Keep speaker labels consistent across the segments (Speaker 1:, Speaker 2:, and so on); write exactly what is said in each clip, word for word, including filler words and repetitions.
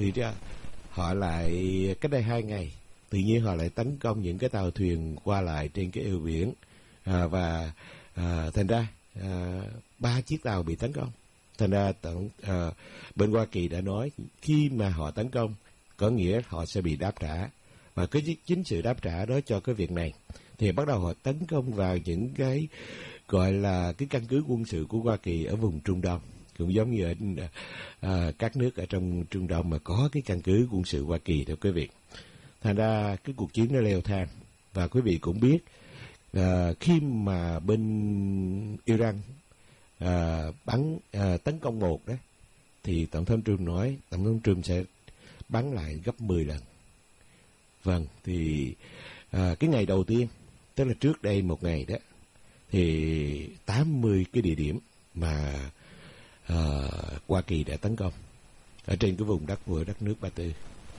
Speaker 1: thì ra họ lại cách đây hai ngày tự nhiên họ lại tấn công những cái tàu thuyền qua lại trên cái eo biển, à, và à, thành ra à, ba chiếc tàu bị tấn công. Thành ra tổng, à, bên Hoa Kỳ đã nói khi mà họ tấn công có nghĩa họ sẽ bị đáp trả, và cái chính sự đáp trả đó cho cái việc này thì bắt đầu họ tấn công vào những cái gọi là cái căn cứ quân sự của Hoa Kỳ ở vùng Trung Đông, cũng giống như ở à, các nước ở trong Trung Đông mà có cái căn cứ quân sự Hoa Kỳ đó quý vị. Thành ra cái cuộc chiến nó leo thang, và quý vị cũng biết à, khi mà bên Iran à, bắn à, tấn công một đó thì Tổng thống Trump nói Tổng thống Trump sẽ bắn lại gấp mười lần. Vâng, thì à, cái ngày đầu tiên, tức là trước đây một ngày đó, thì tám mươi cái địa điểm mà à, Hoa Kỳ đã tấn công ở trên cái vùng đất của đất nước Ba Tư.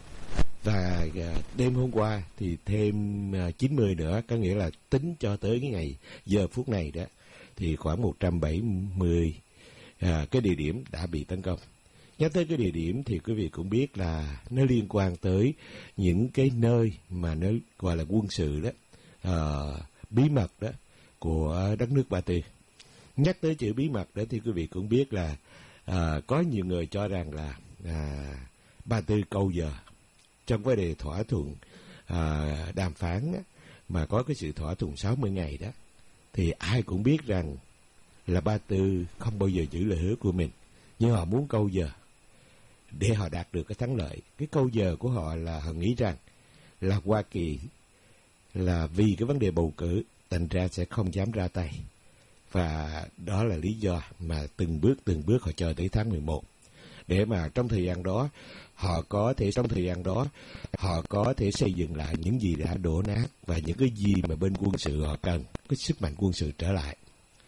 Speaker 1: Và à, đêm hôm qua thì thêm à, chín mươi nữa, có nghĩa là tính cho tới cái ngày giờ phút này đó thì khoảng một trăm bảy mươi à, cái địa điểm đã bị tấn công. Nhắc tới cái địa điểm thì quý vị cũng biết là nó liên quan tới những cái nơi mà nó gọi là quân sự đó, à, bí mật đó của đất nước Ba Tư. Nhắc tới chữ bí mật đó thì quý vị cũng biết là à, có nhiều người cho rằng là à, Ba Tư câu giờ trong vấn đề thỏa thuận à, đàm phán á, mà có cái sự thỏa thuận sáu mươi ngày đó, thì ai cũng biết rằng là Ba Tư không bao giờ giữ lời hứa của mình, nhưng họ muốn câu giờ để họ đạt được cái thắng lợi. Cái câu giờ của họ là họ nghĩ rằng là Hoa Kỳ là vì cái vấn đề bầu cử thành ra sẽ không dám ra tay, và đó là lý do mà từng bước từng bước họ chờ tới tháng mười một để mà trong thời gian đó họ có thể trong thời gian đó họ có thể xây dựng lại những gì đã đổ nát, và những cái gì mà bên quân sự họ cần, cái sức mạnh quân sự trở lại.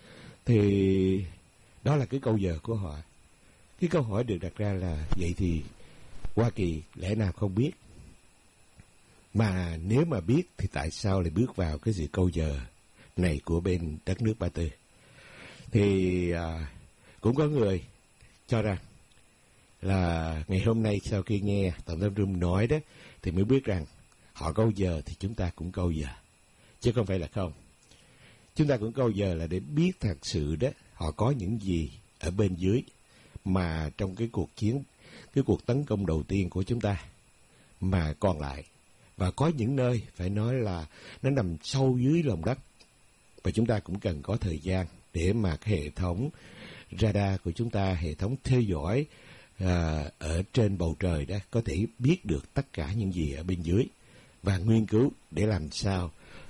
Speaker 1: Thì đó là cái câu giờ của họ. Cái câu hỏi được đặt ra là vậy thì Hoa Kỳ lẽ nào không biết? Mà nếu mà biết thì tại sao lại bước vào cái sự câu giờ này của bên đất nước Ba Tư? Thì à, cũng có người cho rằng là ngày hôm nay sau khi nghe Tổng thống Trump nói đó thì mới biết rằng họ câu giờ thì chúng ta cũng câu giờ, chứ không phải là không. Chúng ta cũng câu giờ là để biết thật sự đó họ có những gì ở bên dưới, mà trong cái cuộc chiến, cái cuộc tấn công đầu tiên của chúng ta mà còn lại. Và có những nơi phải nói là nó nằm sâu dưới lòng đất, và chúng ta cũng cần có thời gian để mà cái hệ thống radar của chúng ta, hệ thống theo dõi à, ở trên bầu trời đó có thể biết được tất cả những gì ở bên dưới, và nghiên cứu để làm sao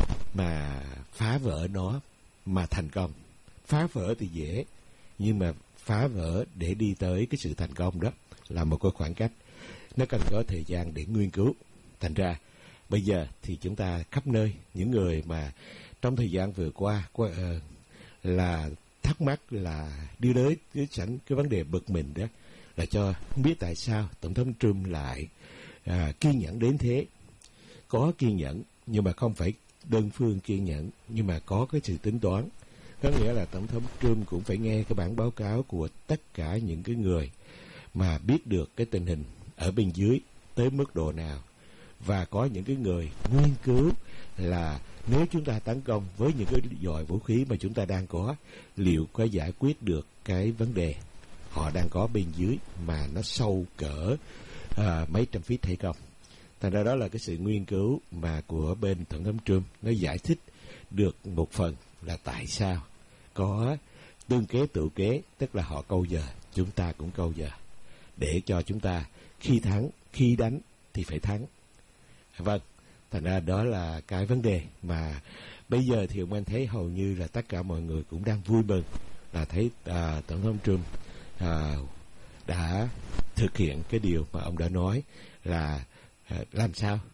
Speaker 1: mà phá vỡ nó mà thành công. Phá vỡ thì dễ, nhưng mà phá vỡ để đi tới cái sự thành công đó là một cái khoảng cách, nó cần có thời gian để nghiên cứu. Thành ra bây giờ thì chúng ta khắp nơi, những người mà trong thời gian vừa qua, qua uh, là thắc mắc, là đưa đến cái sẵn cái vấn đề bực mình đó, là cho không biết tại sao Tổng thống Trump lại à, kiên nhẫn đến thế. Có kiên nhẫn, nhưng mà không phải đơn phương kiên nhẫn, nhưng mà có cái sự tính toán. Có nghĩa là Tổng thống Trump cũng phải nghe cái bản báo cáo của tất cả những cái người mà biết được cái tình hình ở bên dưới tới mức độ nào, và có những cái người nghiên cứu là nếu chúng ta tấn công với những cái loại vũ khí mà chúng ta đang có, liệu có giải quyết được cái vấn đề họ đang có bên dưới mà nó sâu cỡ à, mấy trăm feet hay không. Thành ra đó là cái sự nghiên cứu mà của bên Tổng thống Trump, nó giải thích được một phần là tại sao có tương kế tự kế, tức là họ câu giờ, chúng ta cũng câu giờ, để cho chúng ta khi thắng, khi đánh thì phải thắng. Vâng, thành ra đó là cái vấn đề mà bây giờ thì ông anh thấy hầu như là tất cả mọi người cũng đang vui mừng là thấy à, Tổng thống Trump à, đã thực hiện cái điều mà ông đã nói là à, làm sao